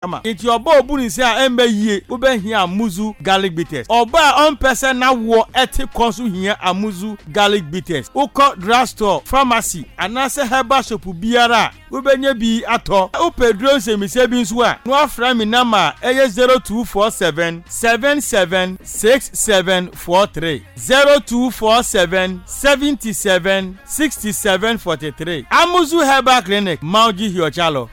kama nti oba obuni se a embe yie wo be hia amuzu garlic bitters oba on person na wo eti konsu hia amuzu garlic bitters uko drugstore pharmacy anase herbal shop biara wo benye bi ato wo pedro semise bi nso a no afra mi nama eye 0247 776743 0247 77 6743 Amuzu Herbal Clinic Mauji Hiochalo.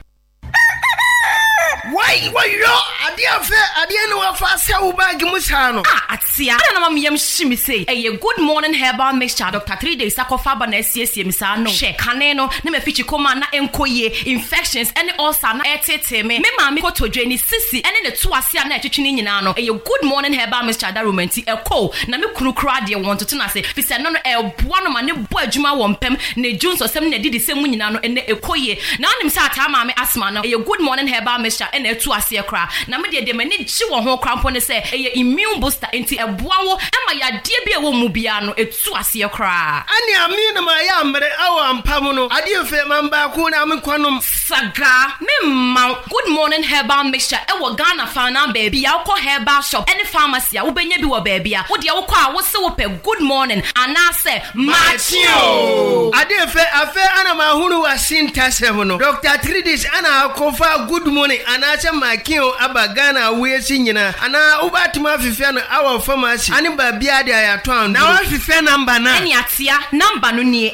Why yo adia no afa se wo bag mu sa no atia na mam yam shimi say good morning herbal mixture Dr. 3 days akofa ba na asiesie mi sa no she kane no na mafichi koma na enkoye infections any ulcer na etete me maami ko todwe ni sisi ene ne to ase na etwetwe nyina no good morning herbal mixture da romanti eko na me kunukura de won to na se fi se no eboa no ma ne bo adwuma wo mpem na junso sem na didi sem nyina no ene ekoye na onim sa ata maami asma no good morning herbal mixture ene etu ase kra na me de mani ji wo ho krampo ne se immune booster enti eboa wo ema ya de bia wo mu bia no etu ase kra ani ami na ma ya mre awa mpam no ade fe mamba ko na me kwanom saga me ma good morning herbal mixture e wo Ghana fa na baby ya ko herbal shop any pharmacy a wo benya bi wo baby a wo de wo kwa wo se wo pe good morning ana se machio ade fe afe ana ma hunu wa sintasem no Dr. Tridis ana kofa good morning ana se makio aba Ghana we nyina ana ubatuma fifia no our pharmacy ani ba bia de ayato an na wa fifia number na ani atia number no ni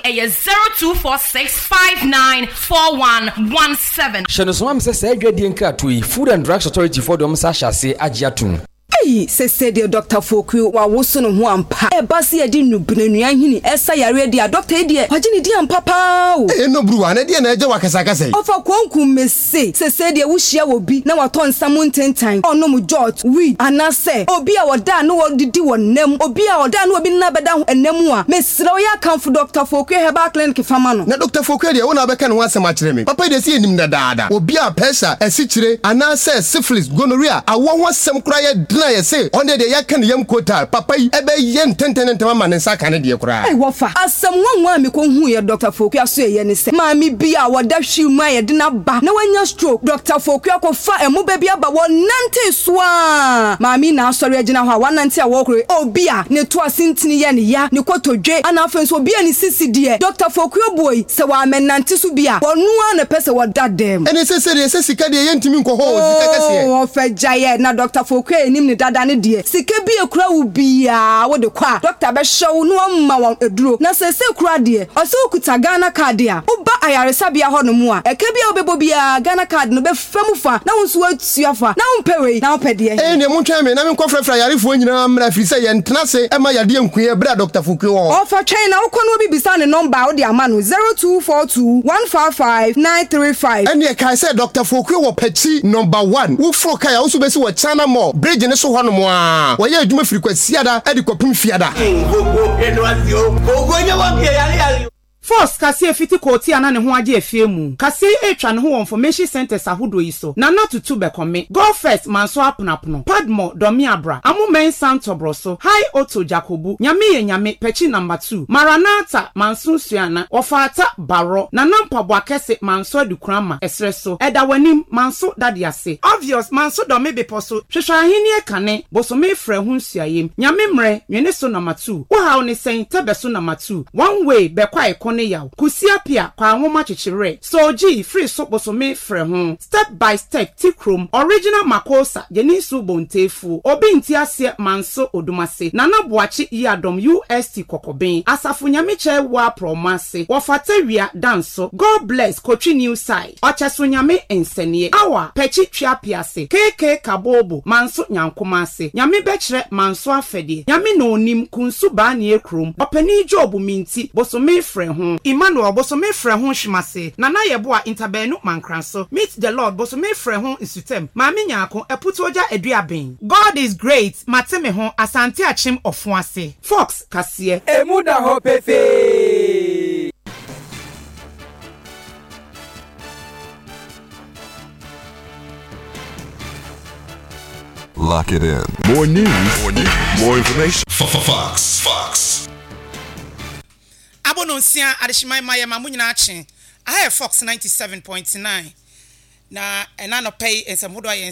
0246594117 Shano am say adwadie nka to Food and Drugs Authority for dem sa hyase agiatum se said Dr. Foku wa woso no ho ampa e ba se edi nubenanua hini esa yare dia doctor e dia wagini dia ampa pa o no bruwa na dia na eje wakasa kasa ofa kwanku mese se said wo hia wo bi na wato nsam ntentan ono mu jot we anase obi a woda no wodidi wonam obi a woda no obi na beda ho enam a mesre wo ya kanfo Dr. Foku Herbal Clinic fama no na Dr. Foku dia wo na beka no asem a kire me papa de se enim na daada obi a pressure esichire anase syphilis gonorrhea awo ho asem kura ye dna ye say on the yakan yam kota papa ebe yen tenten ma ne saka ne de kura wo fa asem wanwa me ko hu ye Dr. Foku aso ye ne se maami bi a woda hwimu aye de na ba na wanya stroke Dr. Foku akofa emu ba bi aba wo nante so a maami na asori agina ho a wanante a wo kure obi a ne to asintini ye ne ya ne kotodwe ana afenso obi a ne sisi de Dr. Foku boy se wa menante so bi a wonu a na pese woda dem ene se sika de yentimi nko ho sika kase o fa jaye na Dr. Foku enim ne dada ne de sika bi ekura wo bia wo de kwa doctor be show no ma won eduro na se kura de o se okuta Ghana card a wo ba ayaresa bia ho no mu a eke bia obebo bia Ghana card no be famu fa na wo so atua fa na wo pewe na wo pede ne mo twa me na me nkofrafra yarefo nyina mra firi se ye ntena se e ma yade enkuye bra Dr. Foku o fa twen na wo kono bi bisa ne number wo de ama no 0242155935 ene kai se Dr. Foku wo pachi number 1 wo fro kai wo so be se wo chana mo bridge ne so ho no mo a wo ye adwuma firi kwasiada e de kopim fiada Force kase fiti koti ana ne ho age afie mu kase etwa ne ho information centers ahodo yi so na na tutu be kome go first manso aponapono padmo domi abra amumen santobroso high auto jacobu nyame ye nyame pechi number 2 maranata manso suana ofata baro na nampa boakese manso adukrama esreso edawanim manso dadiase obvious manso domi beposo hwehwahini ekane bosome frɛ ho suayem nyame mre nwene so number 2 wo hawo ne sen tebeso number 2 one way be kwa ne yaw kusia pia kwa nwoma chichire soji free sobosome frɛ ho step by step tikrom original makosa jenisu bontefu obi ntiase manso odumase nana boachi yadom UST kokoben asafo nyame che wa promase wofata wia danso God bless Kochi new side ocheso nyame ensenie awa pechi twa piase keke kabobo manso nyankomase nyame bechire manso afede nyame no onim kunsu ba ne ekrom opani job minti bosome frɛ ho Emmanuel bosome frɛ ho hwimase nana yebo a interbenu mankranso meet the Lord bosome frɛ ho insutem maame nyaako eputoja aduaben God is great mateme ho asante achim ofuase Fox kase emuda ho pefe Lock it in. More news, more information. Fox. Abononsia adishimai maya mamunyina ache. I have Fox 97.9. Na enano pay and some